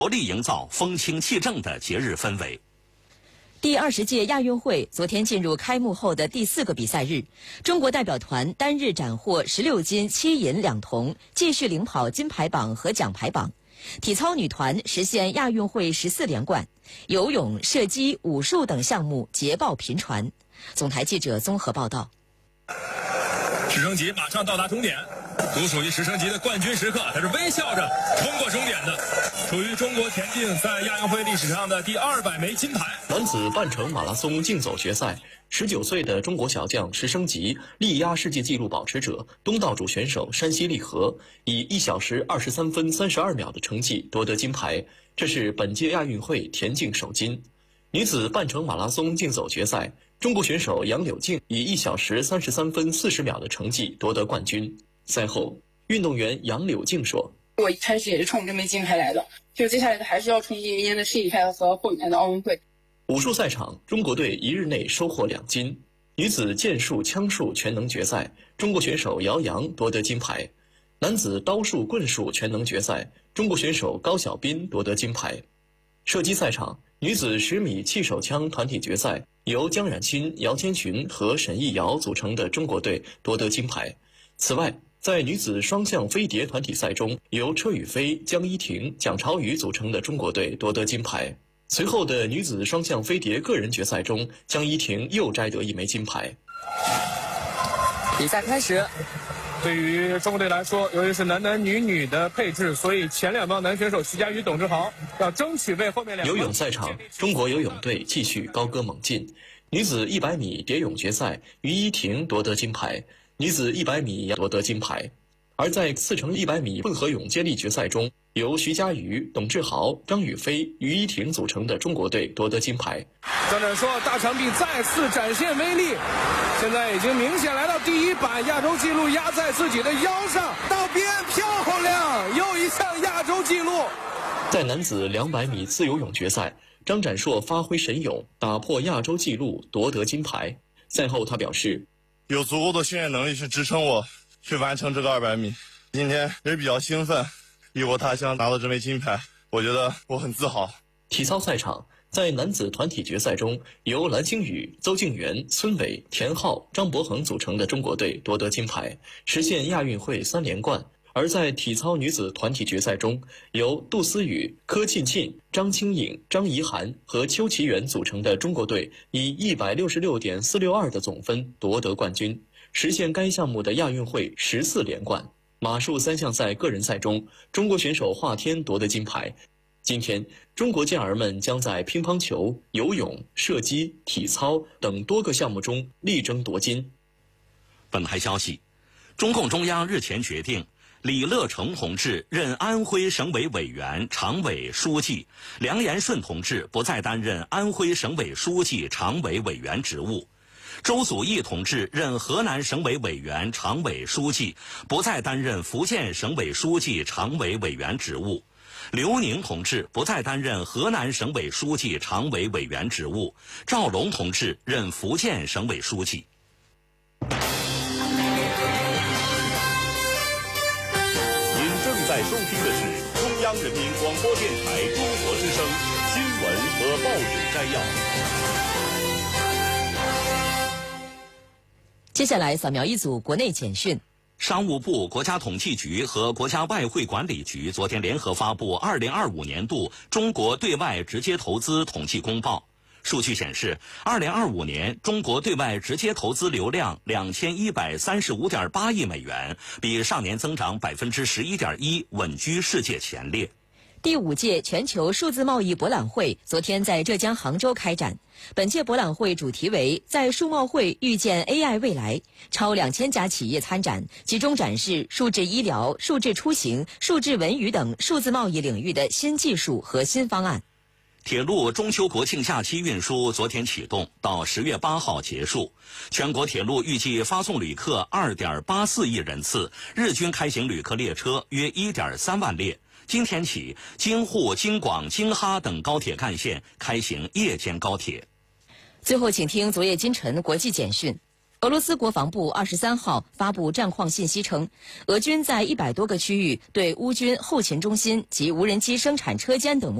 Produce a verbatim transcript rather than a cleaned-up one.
着力营造风清气正的节日氛围。 第二十届亚运会昨天进入开幕后的第四个比赛日，中国代表团单日斩获十六金七银两铜，继续领跑金牌榜和奖牌榜。体操女团实现亚运会十四连冠，游泳、射击、武术等项目捷报频传。总台记者综合报道。 直升机马上到达终点，独属于直升机的冠军时刻，它是微笑着冲过终点的，属于中国田径在亚运会历史上的第二百枚金牌。 男子半程马拉松竞走决赛，十九岁的中国小将石生吉力压世界纪录保持者东道主选手山西利和，以一小时二十三分三十二秒的成绩夺得金牌，这是本届亚运会田径首金。女子半程马拉松竞走决赛，中国选手杨柳静以一小时三十三分四十秒的成绩夺得冠军。赛后，运动员杨柳静说：“ 我一开始也是冲这枚金牌来的，就接下来的还是要冲击明年的世锦赛和后年的奥运会。” 武术赛场，中国队一日内收获两金。女子剑术、枪术全能决赛，中国选手姚洋夺得金牌；男子刀术、棍术全能决赛，中国选手高晓斌夺得金牌。射击赛场，女子十米气手枪团体决赛，由江冉鑫、姚千寻和沈艺瑶组成的中国队夺得金牌。此外，在女子双向飞碟团体赛中，由车宇飞、江一婷、蒋朝宇组成的中国队夺得金牌。随后的女子双向飞碟个人决赛中，江一婷又摘得一枚金牌。 比赛开始。对于中国队来说，由于是男男女女的配置，所以前两帮男选手徐嘉余、董志豪要争取为后面两。 游泳赛场，中国游泳队继续高歌猛进。女子一百米蝶泳决赛，于依婷夺得金牌；女子一百米夺得金牌。而在四乘一百米混合泳接力决赛中，由徐嘉余、董志豪、张雨霏、于依婷组成的中国队夺得金牌。 张展硕大长臂再次展现威力，现在已经明显来到第一板，亚洲纪录压在自己的腰上，到边漂亮，又一项亚洲纪录。 在男子两百米自由泳决赛，张展硕发挥神勇，打破亚洲纪录，夺得金牌。赛后他表示， 有足够的训练能力去支撑我去完成这个二百米。今天也比较兴奋，异国他乡拿到这枚金牌，我觉得我很自豪。 体操赛场，在男子团体决赛中，由蓝星宇、邹敬园、孙伟、田浩、张博恒组成的中国队夺得金牌，实现亚运会三连冠。而在体操女子团体决赛中，由杜思雨、柯庆庆、张清颖、张怡涵和邱其元组成的中国队以一百六十六点四六二的总分夺得冠军，实现该项目的亚运会十四连冠。马术三项赛个人赛中，中国选手华天夺得金牌。今天，中国健儿们将在乒乓球、游泳、射击、体操等多个项目中力争夺金。 本台消息，中共中央日前决定，李乐成同志任安徽省委委员、常委、书记，梁延顺同志不再担任安徽省委书记、常委委员职务。周祖义同志任河南省委委员、常委、书记，不再担任福建省委书记、常委委员职务。刘宁同志不再担任河南省委书记、常委委员职务。赵龙同志任福建省委书记。 您正在收听的是中央人民广播电台中国之声新闻和报纸摘要。 接下来扫描一组国内简讯。 商务部、国家统计局和国家外汇管理局昨天联合发布二零二五年度中国对外直接投资统计公报。数据显示，二零二五年中国对外直接投资流量两千一百三十五点八亿美元，比上年增长百分之十一点一，稳居世界前列。 第五届全球数字贸易博览会昨天在浙江杭州开展。本届博览会主题为在数贸会遇见 A I 未来，超两千家企业参展，集中展示数字医疗、数字出行、数字文娱等数字贸易领域的新技术和新方案。 铁路中秋国庆假期运输昨天启动，到十月八号结束。全国铁路预计发送旅客二点八四亿人次，日均开行旅客列车约一点三万列。今天起，京沪、京广、京哈等高铁干线开行夜间高铁。 最后，请听昨夜今晨国际简讯。 俄罗斯国防部二十三号发布战况信息称，俄军在一百多个区域对乌军后勤中心及无人机生产车间等